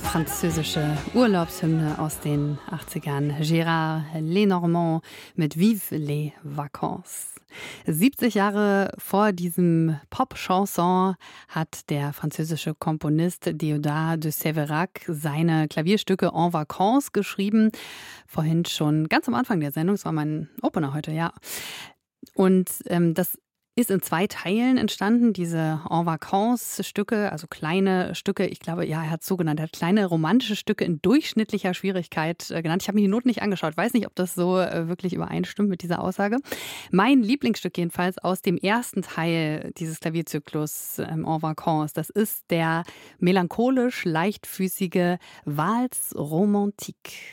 französische Urlaubshymne aus den 80ern. Gérard Lenormand mit Vive les Vacances. 70 Jahre vor diesem Pop-Chanson hat der französische Komponist Déodat de Séverac seine Klavierstücke En Vacances geschrieben. Vorhin schon ganz am Anfang der Sendung, das war mein Opener heute, ja. Und das ist in 2 Teilen entstanden, diese En Vacances-Stücke, also kleine Stücke. Ich glaube, ja, er hat es so genannt, er hat kleine romantische Stücke in durchschnittlicher Schwierigkeit genannt. Ich habe mir die Noten nicht angeschaut, weiß nicht, ob das so wirklich übereinstimmt mit dieser Aussage. Mein Lieblingsstück jedenfalls aus dem ersten Teil dieses Klavierzyklus En Vacances, das ist der melancholisch leichtfüßige Valse romantique.